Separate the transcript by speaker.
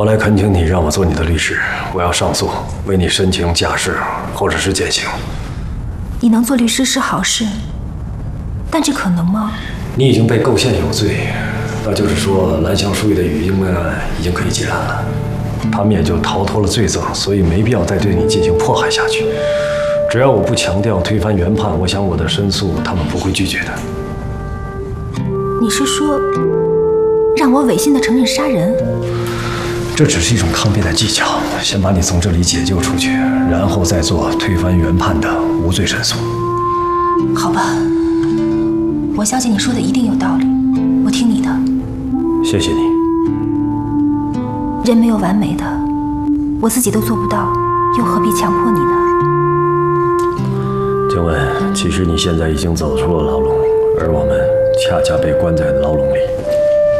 Speaker 1: 我来恳请你让我做你的律师，我要上诉，为你申请假释或者是减刑。
Speaker 2: 你能做律师是好事，但这可能吗？
Speaker 1: 你已经被构陷有罪，那就是说蓝翔书业的语音门案已经可以结案了，他们也就逃脱了罪责，所以没必要再对你进行迫害下去。只要我不强调推翻原判，我想我的申诉他们不会拒绝的。
Speaker 2: 你是说让我违心的承认杀人？
Speaker 1: 这只是一种抗辩的技巧，先把你从这里解救出去，然后再做推翻原判的无罪申诉。
Speaker 2: 好吧，我相信你说的一定有道理，我听你的。
Speaker 1: 谢谢你。
Speaker 2: 人没有完美的，我自己都做不到，又何必强迫你呢？
Speaker 1: 静雯，其实你现在已经走出了牢笼，而我们恰恰被关在牢笼里。